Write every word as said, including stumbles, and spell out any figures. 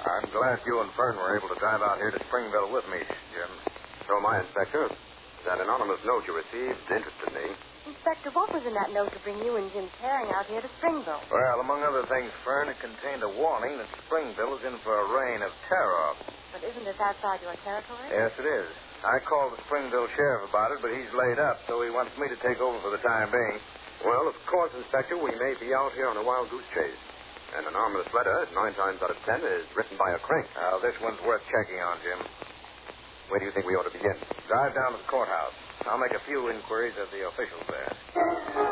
I'm glad you and Fern were able to drive out here to Springville with me, Jim. So am I, Inspector. That anonymous note you received interested me. Inspector, what was in that note to bring you and Jim Herring out here to Springville? Well, among other things, Fern, it contained a warning that Springville is in for a reign of terror. But isn't this outside your territory? Yes, it is. I called the Springville sheriff about it, but he's laid up, so he wants me to take over for the time being. Well, of course, Inspector, we may be out here on a wild goose chase. An anonymous letter, nine times out of ten, is written by a crank. Now, this one's worth checking on, Jim. Where do you think we ought to begin? Drive down to the courthouse. I'll make a few inquiries of the officials there.